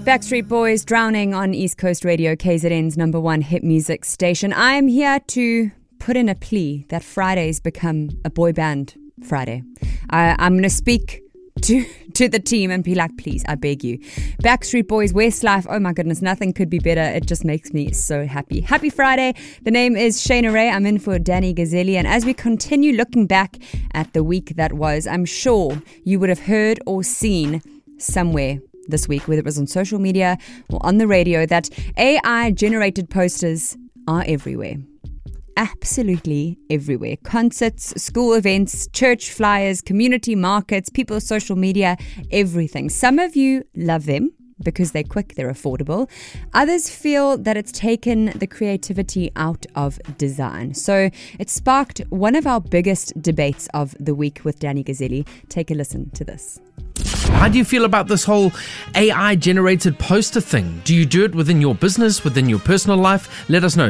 Backstreet Boys, Drowning on East Coast Radio, KZN's number one hit music station. I am here to put in a plea that Fridays become a boy band Friday. I'm going to speak to the team and be like, please, I beg you. Backstreet Boys, Westlife, oh my goodness, nothing could be better. It just makes me so happy. Happy Friday. The name is Shayna Ray. I'm in for Danny Gazzelli. And as we continue looking back at the week that was, I'm sure you would have heard or seen somewhere this week, whether it was on social media or on the radio, that AI-generated posters are everywhere. Absolutely everywhere. Concerts, school events, church flyers, community markets, people's social media, everything. Some of you love them because they're quick, they're affordable. Others feel that it's taken the creativity out of design. So it sparked one of our biggest debates of the week with Danny Gazzelli. Take a listen to this. How do you feel about this whole AI-generated poster thing? Do you do it within your business, within your personal life? Let us know.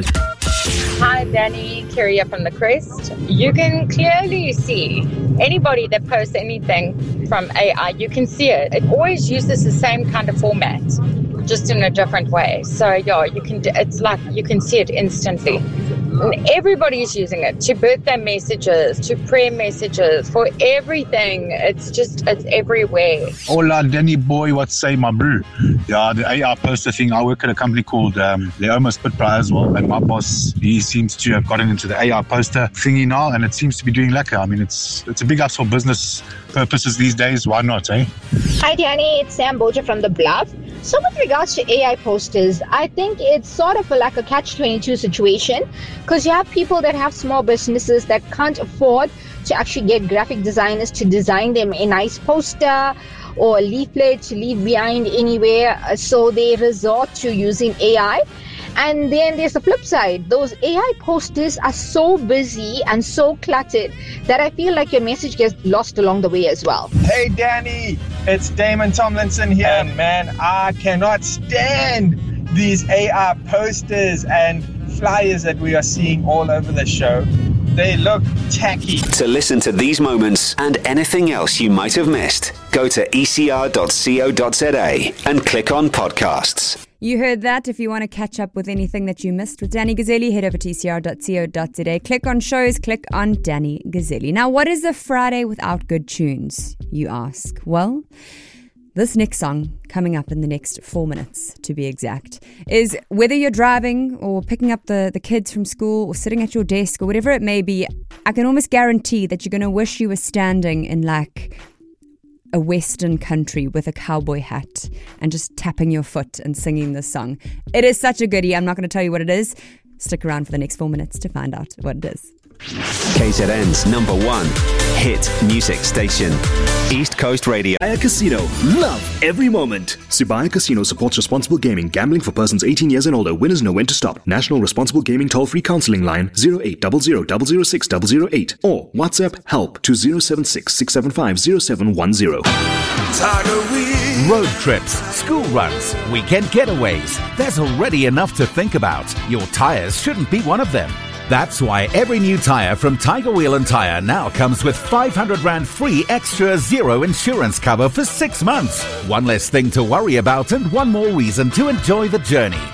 Hi, Danny. Kyria from The Crest. You can clearly see anybody that posts anything from AI, you can see it. It always uses the same kind of format, just in a different way. So, yeah, it's like you can see it instantly. And everybody is using it to birthday messages, to prayer messages, for everything. It's everywhere. Hola, Danny boy, what say, my bro? Yeah, the AI poster thing, I work at a company called Leoma Spitfire as well. And my boss, he seems to have gotten into the AI poster thingy now, and it seems to be doing lekker. I mean, it's a big ups for business purposes these days. Why not, eh? Hi, Danny. It's Sam Bolger from The Bluff. So with regards to AI posters, I think it's sort of like a catch-22 situation, because you have people that have small businesses that can't afford to actually get graphic designers to design them a nice poster or a leaflet to leave behind anywhere. So they resort to using AI. And then there's the flip side. Those AI posters are so busy and so cluttered that I feel like your message gets lost along the way as well. Hey, Danny, it's Damon Tomlinson here. And man, I cannot stand these AI posters and flyers that we are seeing all over the show. They look tacky. To listen to these moments and anything else you might have missed, go to ecr.co.za and click on podcasts. You heard that. If you want to catch up with anything that you missed with Danny Gazzelli, head over to ecr.co.za. Click on shows, click on Danny Gazzelli. Now, what is a Friday without good tunes, you ask? Well, this next song, coming up in the next 4 minutes to be exact, is whether you're driving or picking up the kids from school or sitting at your desk or whatever it may be, I can almost guarantee that you're going to wish you were standing in like a western country with a cowboy hat and just tapping your foot and singing this song. It is such a goodie. I'm not going to tell you what it is. Stick around for the next 4 minutes to find out what it is. KZN's number one hit music station, East Coast Radio. Sibaya Casino. Love every moment. Sibaya Casino supports responsible gaming. Gambling for persons 18 years and older. Winners know when to stop. National Responsible Gaming Toll-Free Counseling Line 0800 006 008 or WhatsApp help to 076 675 0710. Road trips, school runs, weekend getaways. There's already enough to think about. Your tires shouldn't be one of them. That's why every new tyre from Tiger Wheel and Tyre now comes with 500 Rand free extra zero insurance cover for 6 months. One less thing to worry about and one more reason to enjoy the journey.